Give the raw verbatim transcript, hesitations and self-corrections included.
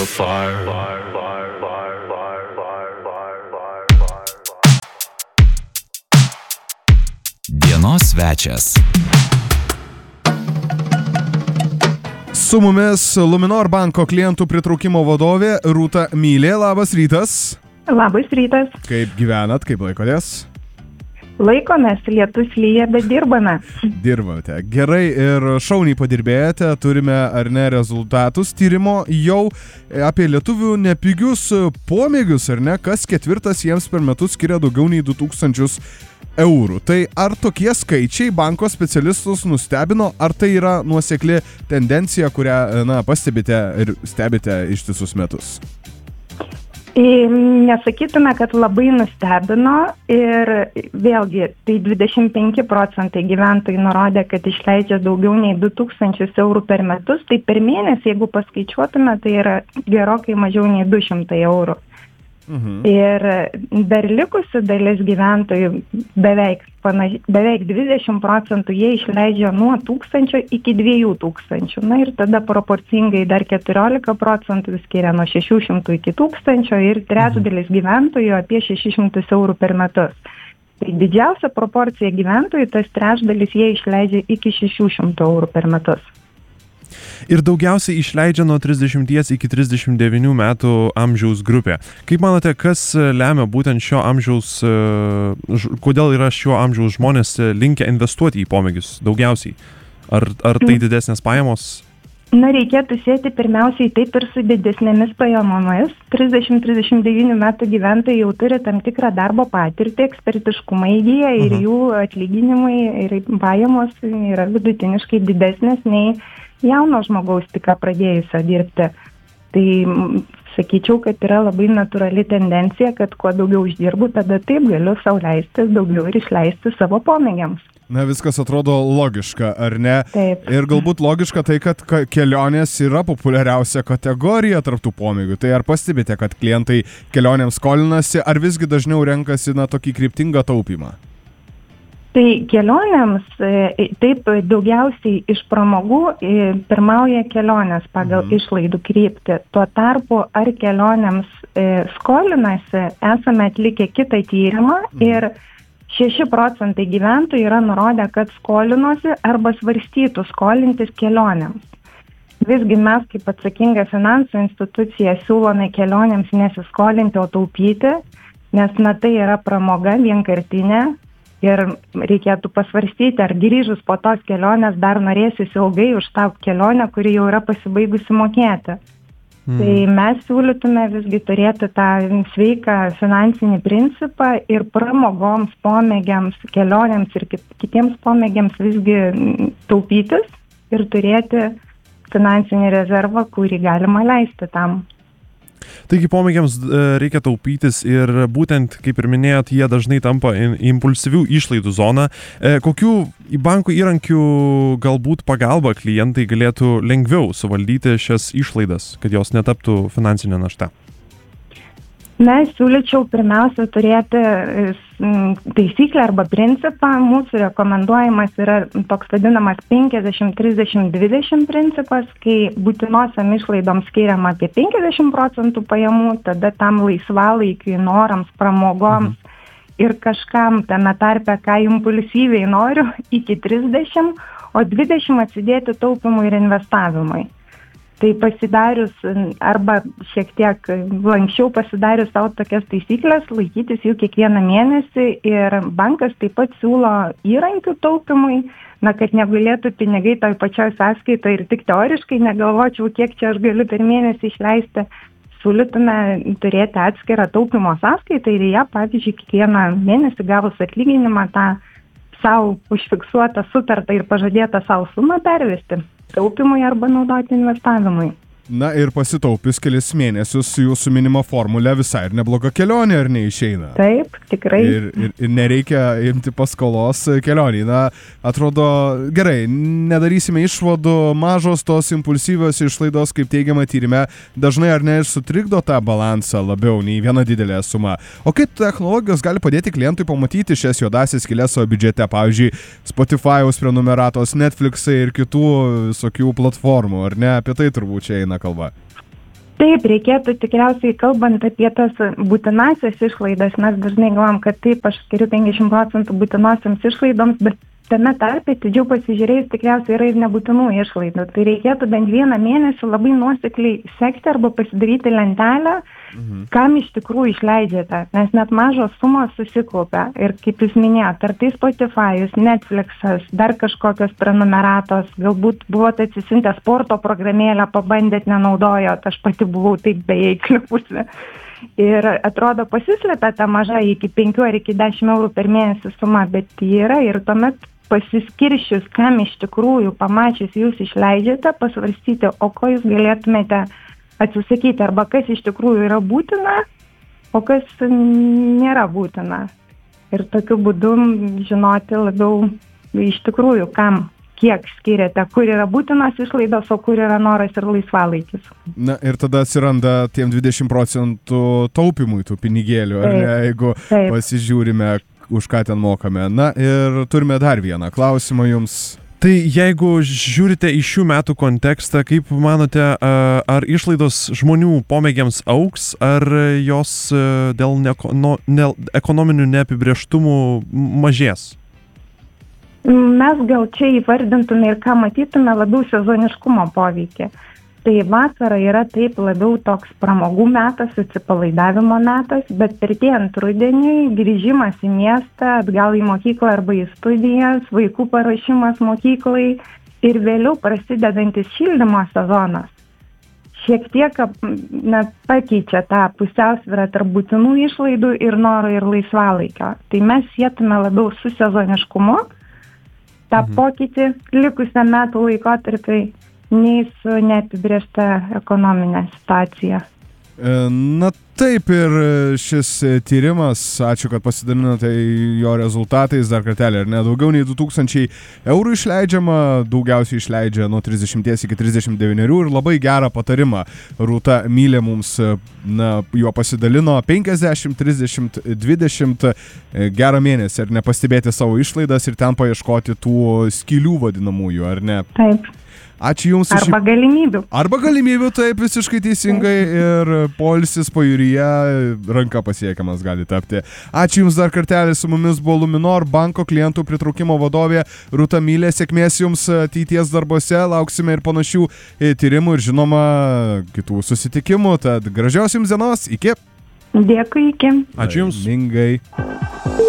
a fire. Dienos svečias. Su mumis Luminor banko klientų pritraukimo vadovė Rūta Mylė. Labas rytas. Labas rytas. Kaip gyvenat, kaip laikotės? Laikomės, lietus lyja, bet dirbame. Dirbate. Gerai ir šauniai padirbėjote. Turime ar ne rezultatus tyrimo jau apie lietuvių nepigius pomėgius, ar ne? Kas ketvirtas jiems per metus skiria daugiau nei du tūkstančius eurų. Tai ar tokie skaičiai banko specialistus nustebino, ar tai yra nuosekli tendencija, kurią na, pastebite ir stebite ištisus metus? Nesakytume, kad labai nustebino ir vėlgi tai dvidešimt penki procentai gyventojų nurodė, kad išleidžia daugiau nei du tūkstančius eurų per metus, tai per mėnesį, jeigu paskaičiuotume, tai yra gerokai mažiau nei du šimtai eurų. Mhm. Ir dar likusi dalis gyventojų, beveik, panaž... beveik dvidešimt procentų, jie išleidžia nuo tūkstančio iki dviejų tūkstančių. Na ir tada proporcingai dar keturiolika procentų skiria nuo šešių šimtų iki tūkstančio ir trečdalis gyventojų apie šešis šimtus eurų per metus. Tai didžiausia proporcija gyventojų, tas trečdalis jie išleidžia iki šešių šimtų eurų per metus. Ir daugiausiai išleidžia nuo trisdešimties iki trisdešimt devynių metų amžiaus grupė. Kaip manote, kas lemia būtent šio amžiaus, kodėl yra šio amžiaus žmonės linkę investuoti į pomėgius daugiausiai? Ar, ar tai didesnės pajamos? Na, reikėtų sėti pirmiausiai taip ir su didesnėmis pajamomis. trisdešimt trisdešimt devynių metų gyventojai jau turi tam tikrą darbo patirtį, ekspertiškumą įgyja ir jų atlyginimai ir pajamos yra vidutiniškai didesnės nei jauno žmogaus tik pradėjusio dirbti. Tai sakyčiau, kad yra labai natūrali tendencija, kad kuo daugiau uždirbu, tada taip galiu sau leisti daugiau ir išleisti savo pomėgiams. Na, viskas atrodo logiška, ar ne? Taip. Ir galbūt logiška tai, kad kelionės yra populiariausia kategorija tarp tų pomėgių. Tai ar pastebite, kad klientai kelionėms skolinasi, ar visgi dažniau renkasi na, tokį kryptingą taupymą? Tai kelionėms, taip daugiausiai iš pramogų pirmauja kelionės pagal mhm. išlaidų kryptį. Tuo tarpu, ar kelionėms skolinasi, esame atlikę kitą tyrimą mhm. ir šeši procentai gyventojų yra nurodę, kad skolinosi arba svarstytų skolintis kelionėms. Visgi mes kaip atsakinga finansų institucija siūlome kelionėms nesiskolinti, o taupyti, nes na, tai yra pramoga vienkartinė. Ir reikėtų pasvarstyti, ar grįžus po tos kelionės dar norėsis ilgai už tą kelionę, kuri jau yra pasibaigusi mokėti. Mm. Tai mes siūlytume visgi turėti tą sveiką finansinį principą ir pramogoms, pomėgiams, kelionėms ir kitiems pomėgiams visgi taupytis ir turėti finansinį rezervą, kurį galima leisti tam. Taigi pomėgiams reikia taupytis ir būtent, kaip ir minėjot, jie dažnai tampa impulsyvių išlaidų zona. Kokių bankų įrankių galbūt pagalba klientai galėtų lengviau suvaldyti šias išlaidas, kad jos netaptų finansinė našta? Mes siūlyčiau pirmiausia turėti taisyklę arba principą. Mūsų rekomenduojamas yra toks vadinamas penkiasdešimt trisdešimt dvidešimt principas, kai būtinosiam išlaidoms skiriama apie penkiasdešimt procentų pajamų, tada tam laisvalaikiui, norams, pramogoms mhm. ir kažkam tame tarpe, ką impulsyviai noriu, iki trisdešimt, o dvidešimt atsidėti taupimui ir investavimui. Tai pasidarius arba šiek tiek lankščiau pasidarius savo tokias taisyklės, laikytis jų kiekvieną mėnesį ir bankas taip pat siūlo įrankių taupimui, na, kad negulėtų pinigai toj pačioj sąskaitoje ir tik teoriškai negalvočiau, kiek čia aš galiu per mėnesį išleisti. Siūlytume turėti atskirą taupimo sąskaitą ir ją, pavyzdžiui, kiekvieną mėnesį gavus atlyginimą tą savo užfiksuotą, sutartą ir pažadėtą savo sumą pervesti taupimui arba naudoti investavimui. Na ir pasitaupius kelis mėnesius jūsų minima formulė visai ir nebloga kelionė, ar neišeina? Taip, tikrai. Ir, ir, ir nereikia imti paskolos kelionį. Na, atrodo, gerai, nedarysime išvadų, mažos tos impulsyvios išlaidos, kaip teigiama tyrime, dažnai ar ne ir sutrikdo tą balansą labiau nei viena didelė suma. O kaip technologijos gali padėti klientui pamatyti šias juodasias skylės savo biudžete, pavyzdžiui, Spotify'aus prenumeratos, Netflix'ai ir kitų visokių platformų, ar ne? Apie tai turbūt čia eina kalba. Taip, reikėtų tikriausiai, kalbant apie tas būtinasias išlaidas, mes dažnai galvom, kad taip, aš skiriu penkiasdešimt procentų būtinosiams išlaidoms, bet tame tarpe, didžiau pasižiūrėjus, tikriausiai yra ir nebūtinų išlaidų. Tai reikėtų bent vieną mėnesį labai nuosekliai sekti arba pasidaryti lentelę, mhm. kam iš tikrųjų išleidžiate, nes net mažos sumos susikaupia. Ir kaip jūs minėjote, ar tai Spotify'us, Netflix'as, dar kažkokios prenumeratos, galbūt buvote atsisiuntę sporto programėlę, pabandėt, nenaudojot, aš pati buvau taip beveikliupusi. Ir atrodo pasislepia ta maža iki penkių ar iki dešimt eurų per mėnesį suma, bet ji yra ir tuomet pasiskiršius, kam iš tikrųjų pamačius jūs išleidžiate, pasvarstyti, o ko jūs galėtumėte atsisakyti, arba kas iš tikrųjų yra būtina, o kas nėra būtina. Ir tokiu būdu žinoti labiau iš tikrųjų, kam, kiek skiriate, kur yra būtinos išlaidos, o kur yra noras ir laisvalaikis. Na ir tada atsiranda tiem dvidešimt procentų taupimui tų pinigėlių, ar ne, jeigu taip. Pasižiūrime, už ką ten mokame. Na ir turime dar vieną klausimą jums. Tai jeigu žiūrite į šių metų kontekstą, kaip manote, ar išlaidos žmonių pomėgiams augs, ar jos dėl neko, no, ne, ekonominių neapibrėžtumų mažės? Mes gal čia įvardintume ir ką matytume labiau sezoniškumo poveikį. Tai vasara yra taip labiau toks pramogų metas, atsipalaidavimo metas, bet artėjant rudeniui grįžimas į miestą, atgal į mokyklą arba į studijas, vaikų paruošimas mokyklai ir vėliau prasidedantis šildymo sezonas šiek tiek na, pakeičia tą pusiausvyrą tarp būtinų išlaidų ir noro ir laisvalaikio. Tai mes sietume labiau su sezoniškumu tą mhm. pokytį likusiam metų laikotarpiui, nei su neapibrėžta ekonominė situacija. Na taip, ir šis tyrimas, ačiū, kad pasidalinote jo rezultatais, dar kartelį, ar ne, daugiau nei du tūkstančiai eurų išleidžiama, daugiausiai išleidžia nuo trisdešimties iki trisdešimt devynerių ir labai gerą patarimą Rūta Mylė mums, na, juo pasidalino penkiasdešimt, trisdešimt, dvidešimt gerą mėnesį, ar ne, pastebėti savo išlaidas ir ten paieškoti tų skylių vadinamųjų, ar ne? Taip. Ačiū Jums. Arba iš... galimybių. Arba galimybių, taip, visiškai teisingai ir poilsis pajūryje ranka pasiekiamas gali tapti. Ačiū Jums dar kartelį, su mumis buvo Luminor banko klientų pritraukimo vadovė Rūta Mylė. Sėkmės Jums ateities darbose, lauksime ir panašių tyrimų ir žinoma kitų susitikimų. Tad gražios Jums dienos, iki. Dėkui, iki. Ačiū Jums. Mingai.